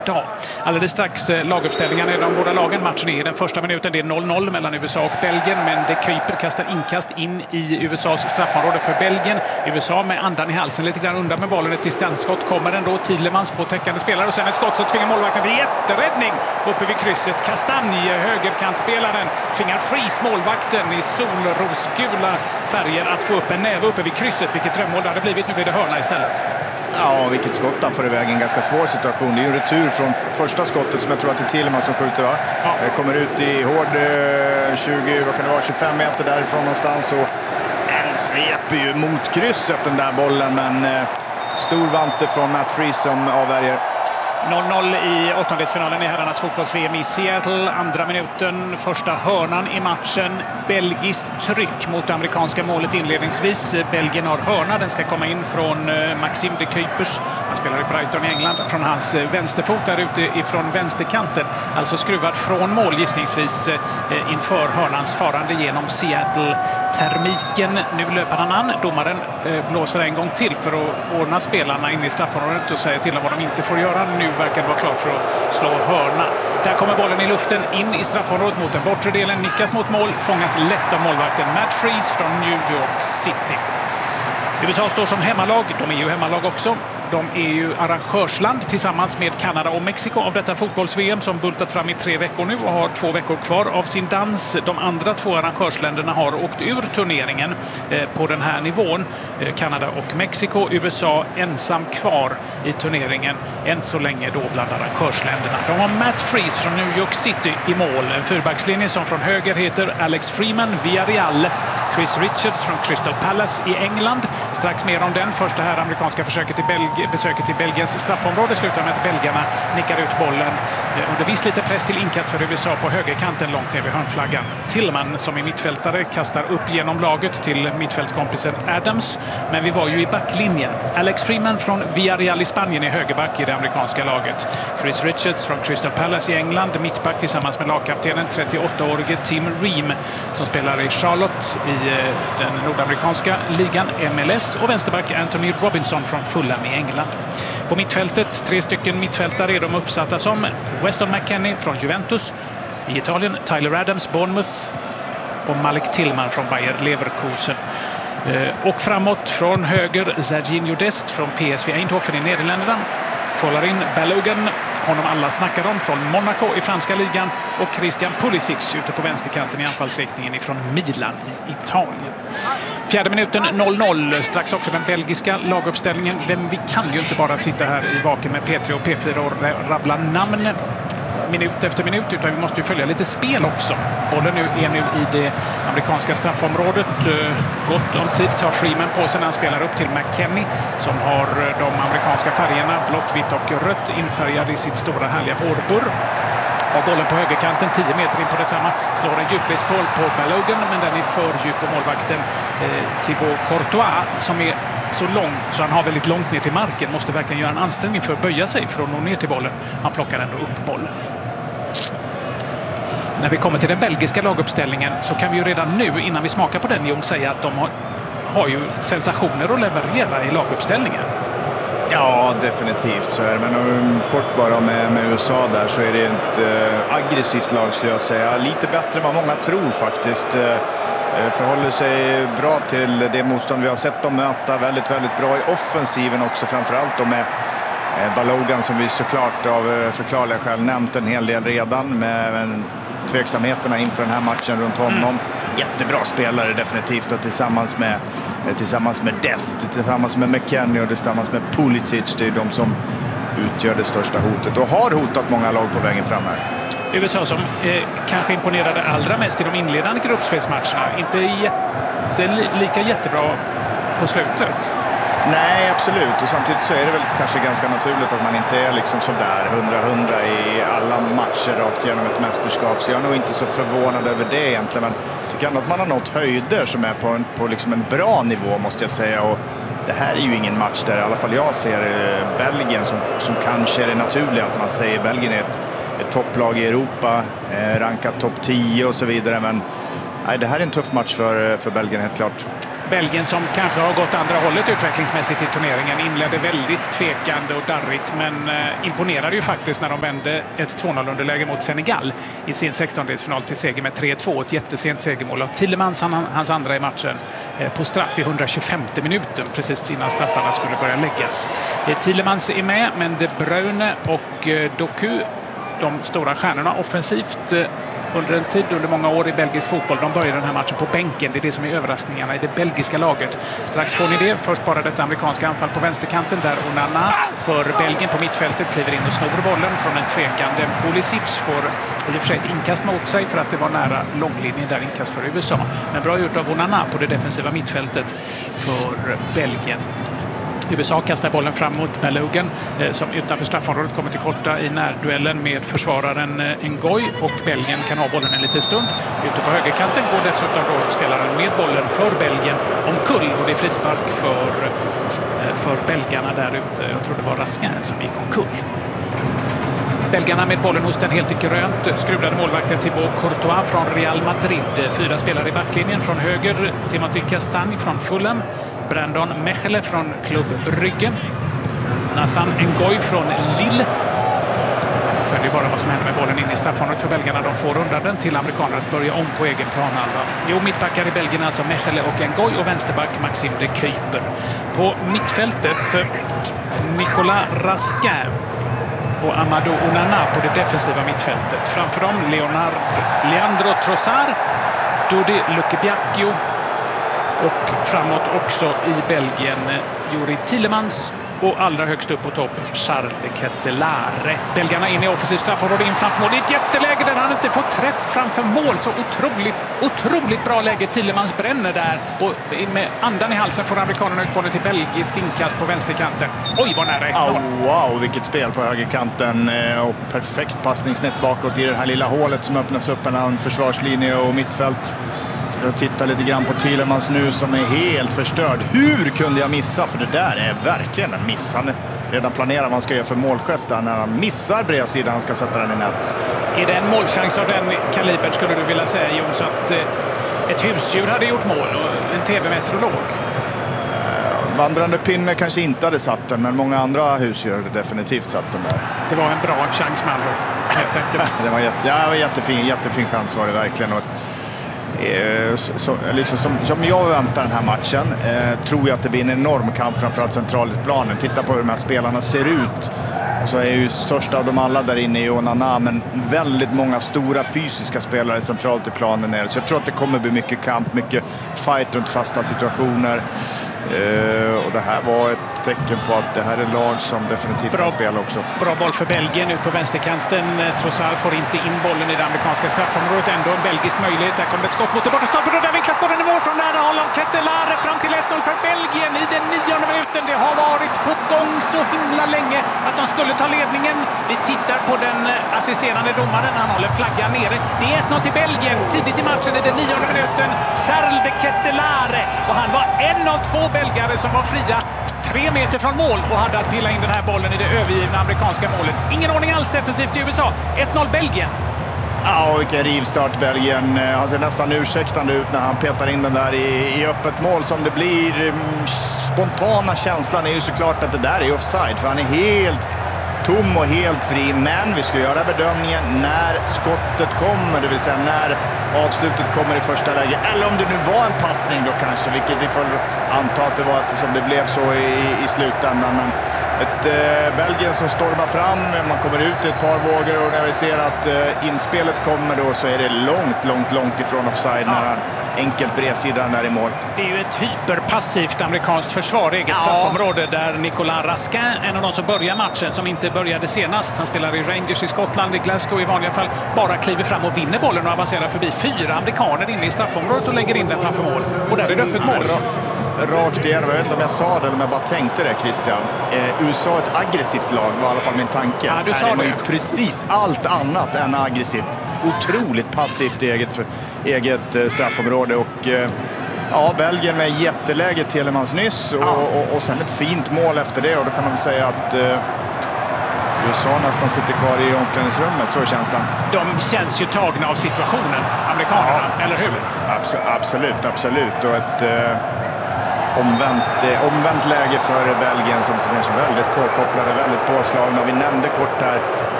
Ja, alldeles strax laguppställningarna i de båda lagen. Matchen är den första minuten. Det är 0-0 mellan USA och Belgien, men de Kuyper kastar inkast in i USAs straffområde för Belgien. USA med andan i halsen lite grann undan med bollen. Ett distansskott kommer ändå. Tielemans på täckande spelare och sen ett skott så tvingar målvakten till jätteräddning uppe vid krysset. Kastanje, högerkantspelaren, tvingar Fries målvakten i solrosgula färger att få upp en näve uppe vid krysset. Vilket drömmål det hade blivit. Nu blir det hörna istället. Ja, vilket skott han får iväg. En ganska svår situation. Det är ju en retur från första skottet som jag tror att det är Tielemans som skjuter, va? Ja. Kommer ut i hård 25 meter därifrån någonstans och en sveper ju mot krysset den där bollen, men stor vante från Matt Fries som avvärjer. 0-0 i åttondelsfinalen i herrarnas fotbolls-VM i Seattle. Andra minuten, första hörnan i matchen. Belgiskt tryck mot det amerikanska målet inledningsvis. Belgien har hörna. Den ska komma in från Maxime de Kuypers. Han spelar i Brighton i England. Från hans vänsterfot där ute ifrån vänsterkanten. Alltså skruvad från mål gissningsvis inför hörnans farande genom Seattle-termiken. Nu löper han an. Domaren blåser en gång till för att ordna spelarna in i straffområdet och säger till dem vad de inte får göra. Nu verkar det vara klart för att slå hörna. Där kommer bollen i luften in i straffområdet mot den bortre delen. Nickas mot mål, fångas lätt av målvakten Matt Fries från New York City. USA står som hemmalag. De är ju hemmalag också. De är ju arrangörsland tillsammans med Kanada och Mexiko av detta fotbolls-VM som bultat fram i 3 veckor nu och har 2 veckor kvar av sin dans. De andra 2 arrangörsländerna har åkt ur turneringen på den här nivån. Kanada och Mexiko. USA ensam kvar i turneringen än så länge då bland arrangörsländerna. De har Matt Fries från New York City i mål. En fyrbackslinje som från höger heter Alex Freeman, Villarreal. Chris Richards från Crystal Palace i England. Strax mer om den. Första här amerikanska försöket i besöket i Belgiens straffområde slutar med att belgarna nickar ut bollen under viss lite press till inkast för USA på högerkanten långt ner vid hörnflaggan. Tillman som är mittfältare kastar upp genom laget till mittfältskompisen Adams, men vi var ju i backlinjen. Alex Freeman från Villarreal i Spanien är högerback i det amerikanska laget. Chris Richards från Crystal Palace i England, mittback tillsammans med lagkaptenen 38-årige Tim Ream som spelar i Charlotte i den nordamerikanska ligan MLS, och vänsterback Anthony Robinson från Fulham i England. På mittfältet 3 stycken mittfältare är de uppsatta som Weston McKennie från Juventus i Italien, Tyler Adams, Bournemouth och Malik Tillman från Bayer Leverkusen. Och framåt från höger Serginho Dest från PSV Eindhoven i Nederländerna. Fållar in Balogun, honom alla snackar om, från Monaco i franska ligan, och Christian Pulisic ute på vänsterkanten i anfallsriktningen ifrån Milan i Italien. 4:e minuten 0-0. Strax också den belgiska laguppställningen. Vi kan ju inte bara sitta här i vaken med P3 och P4 och rabbla namn minut efter minut, utan vi måste ju följa lite spel också. Bollen är nu i det amerikanska straffområdet. Gott om tid tar Freeman på sig när han spelar upp till McKennie som har de amerikanska färgerna blått, vitt och rött infärgade i sitt stora härliga hårburr. Har bollen på högerkanten, 10 meter in på detsamma. Slår en djupledsboll på Balogun, men den är för djup på målvakten Thibaut Courtois som är så lång så han har väldigt långt ner till marken. Måste verkligen göra en ansträngning för att böja sig för att nå ner till bollen. Han plockar ändå upp bollen. När vi kommer till den belgiska laguppställningen så kan vi ju redan nu, innan vi smakar på den, säga att de har ju sensationer att leverera i laguppställningen. Ja, definitivt så är det. Men kort bara med USA där så är det ett aggressivt lag, skulle jag säga. Lite bättre än vad många tror faktiskt. Förhåller sig bra till det motstånd vi har sett dem möta. Väldigt, väldigt bra i offensiven också, framförallt då med Balogun som vi såklart av förklarliga skäl nämnt en hel del redan, med tveksamheterna inför den här matchen runt honom. Jättebra spelare definitivt, och tillsammans med Dest, tillsammans med McKennie och tillsammans med Pulisic, det är de som utgör det största hotet och har hotat många lag på vägen fram här. USA som kanske imponerade allra mest i de inledande gruppspelsmatcherna. Inte lika jättebra på slutet. Nej, absolut. Och samtidigt så är det väl kanske ganska naturligt att man inte är liksom sådär 100-100 i alla matcher rakt genom ett mästerskap. Så jag är nog inte så förvånad över det egentligen. Men jag tycker ändå att man har nått höjder som är på liksom en bra nivå, måste jag säga. Och det här är ju ingen match där i alla fall jag ser Belgien som kanske är det naturliga att man säger Belgien är ett topplag i Europa, rankat topp 10 och så vidare. Men nej, det här är en tuff match för Belgien helt klart. Belgien som kanske har gått andra hållet utvecklingsmässigt i turneringen inledde väldigt tvekande och darrigt, men imponerade ju faktiskt när de vände ett 2-0-underläge mot Senegal i sin 16-delsfinal till seger med 3-2. Ett jättesent segermål av Tielemans, hans andra i matchen, på straff i 125 minuten, precis innan straffarna skulle börja läggas. Tielemans är med, men De Bruyne och Doku, de stora stjärnorna offensivt, under många år i belgisk fotboll. De börjar den här matchen på bänken. Det är det som är överraskningarna i det belgiska laget. Strax får ni det. Först bara detta amerikanska anfall på vänsterkanten där Onana för Belgien på mittfältet kliver in och snor bollen från en tvekande Pulisic. Får i och för sig ett inkast mot sig för att det var nära långlinjen där, inkast för USA. Men bra gjort av Onana på det defensiva mittfältet för Belgien. USA kastar bollen fram mot Balogun som utanför straffområdet kommer till korta i närduellen med försvararen Ngoy, och Belgien kan ha bollen en liten stund. Ute på högerkanten går dessutom då spelaren med bollen för Belgien omkull, och det är frispark för belgarna där ute. Jag tror det var Raskin som gick omkull. Belgarna med bollen hos den helt i grönt skruvade målvakten Thibaut Courtois från Real Madrid. 4 spelare i backlinjen. Från höger Timothy Castagne från Fulham, Brandon Mechele från Club Brugge, Nathan Ngoy från Lille. Jag följer bara vad som händer med bollen in i straffområdet för belgarna. De får undan den till amerikanerna att börja om på egen planhalva. Mittbackar i Belgien alltså Mechele och Ngoy, och vänsterback Maxime de Kuyper. På mittfältet Nicolas Raskin och Amadou Onana på det defensiva mittfältet. Framför dem Leandro Trossard, Dodi Lukebakio, och framåt också i Belgien Juri Tielemans, och allra högst upp på topp Charles de Kettelare. Belgarna in i offensivt straffområde, in framför mål. Det är ett jätteläge där han inte får träff framför mål. Så otroligt bra läge. Tielemans bränner där, och med andan i halsen får amerikanerna ut bollen till belgiskt inkast på vänsterkanten. Oj, vad nära! Wow, vilket spel på högerkanten, och perfekt passningsnät bakåt i det här lilla hålet som öppnas upp mellan försvarslinje och mittfält. Jag tittar lite grann på Tielemans nu som är helt förstörd. Hur kunde jag missa? För det där är verkligen en miss. Han redan planerar vad han ska göra för målgest där när han missar bredsidan. Han ska sätta den i nät. Är det en målchans av den kalibern, skulle du vilja säga, Jon, så att ett husdjur hade gjort mål och en tv-meteorolog? Vandrande pinne kanske inte hade satt den, men många andra husdjur hade definitivt satt den där. Det var en bra chans med andra ord, helt enkelt. Det var jättefin chans var det verkligen. Och som jag väntar den här matchen tror jag att det blir en enorm kamp framförallt centralt i planen. Titta på hur de här spelarna ser ut. Så är ju största av dem alla där inne i Onana, men väldigt många stora fysiska spelare centralt i planen. Så jag tror att det kommer bli mycket kamp, mycket fight runt fasta situationer. Och det här var ett tecken på att det här är lag som definitivt kan spela också. Bra boll för Belgien ut på vänsterkanten. Trossard får inte in bollen i det amerikanska straffområdet. Ändå en belgisk möjlighet. Där kommer ett skott mot det borta stolpen, och där vinklas bollen i mål från nära håll av Kettelare fram till 1-0 för Belgien i den 9:e minuten. Det har varit på gång så himla länge att de skulle ta ledningen. Vi tittar på den assisterande domaren. Han håller flaggan nere. Det är 1-0 till Belgien tidigt i matchen i den 9:e minuten. Charles de Kettelare, och han var en av 2 belgare som var fria 3 meter från mål och hade att pilla in den här bollen i det övergivna amerikanska målet. Ingen ordning alls defensivt i USA. 1-0 Belgien. Ja, vilken rivstart Belgien. Han ser nästan ursäktande ut när han petar in den där i öppet mål som det blir. Spontana känslan är ju såklart att det där är offside, för han är helt tom och helt fri. Men vi ska göra bedömningen när skottet kommer, det vill säga när avslutet kommer i första läge. Eller om det nu var en passning då kanske, vilket vi får anta att det var eftersom det blev så i slutändan. Men ett Belgien som stormar fram, man kommer ut i ett par vågor, och när vi ser att inspelet kommer då så är det långt ifrån offside när han enkelt bredsidan där i mål. Det är ju ett hyperpassivt amerikanskt försvar i eget straffområde där Nicolas Raskin, en av de som börjar matchen, som inte började senast. Han spelar i Rangers i Skottland, i Glasgow i vanliga fall, bara kliver fram och vinner bollen och avancerar förbi 4 amerikaner inne i straffområdet och lägger in den framför mål. Och där är det öppet mål. Rakt igenom. Jag vet inte om jag sa det eller om jag bara tänkte det, Christian. USA är ett aggressivt lag, var i alla fall min tanke. Ja, du sa här är det. ju precis allt annat än aggressivt. Otroligt passivt i eget straffområde. Och ja, Belgien med jätteläge Tielemans nyss. Och sen ett fint mål efter det. Och då kan man väl säga att USA nästan sitter kvar i omklädningsrummet, så är känslan. De känns ju tagna av situationen, amerikanerna, eller hur? Absolut. Och omvänt läge för Belgien som är väldigt påkopplade, väldigt påslagna. Vi nämnde kort här